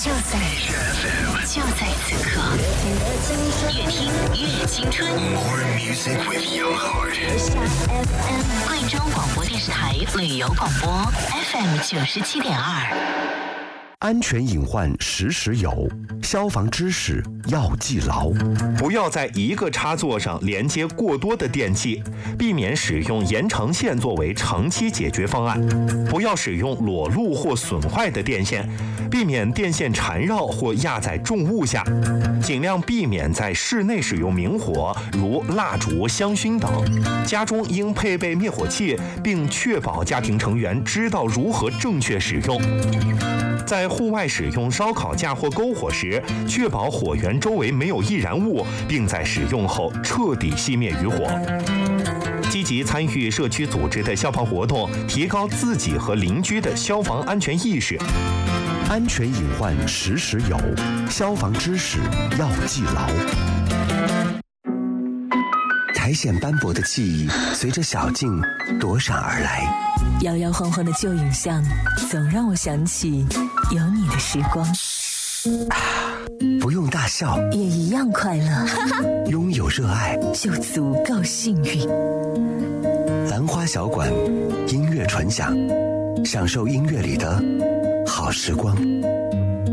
就在此刻，越听越青春。 More music with your heart。 贵州广播电视台旅游广播 FM 97.2。 安全隐患时时有，消防知识要记牢。 不要在一个插座上连接过多的电器，避免使用延长线作为长期解决方案。不要使用裸露或损坏的电线，避免电线缠绕或压在重物下。尽量避免在室内使用明火，如蜡烛、香薰等。家中应配备灭火器，并确保家庭成员知道如何正确使用。在户外使用烧烤架或篝火时，确保火源周围没有易燃物，并在使用后彻底熄灭余火。积极参与社区组织的消防活动，提高自己和邻居的消防安全意识。 安全隐患时时有，消防知识要记牢。苔藓斑驳的记忆随着小径躲闪而来， 摇摇晃晃的旧影像总让我想起有你的时光。 不用大笑也一样快乐， 拥有热爱就足够幸运。 兰花小馆，音乐纯享，享受音乐里的好时光。